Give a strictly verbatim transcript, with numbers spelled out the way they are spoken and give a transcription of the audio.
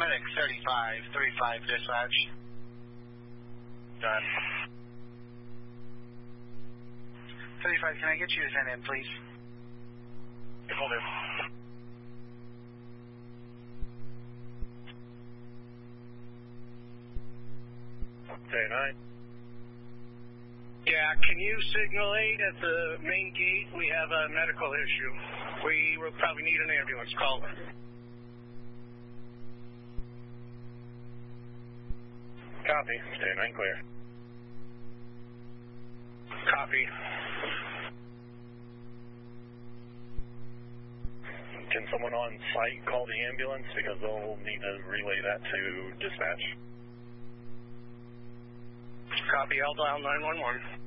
Medic thirty-five thirty-five dispatch. Done. thirty-five, can I get you to send in, please? Will do. Day nine. Yeah, can you signal eight at the main gate? We have a medical issue. We will probably need an ambulance call. Copy. Day nine clear. Copy. Can someone on site call the ambulance because they'll need to relay that to dispatch? Copy, I'll dial nine one one.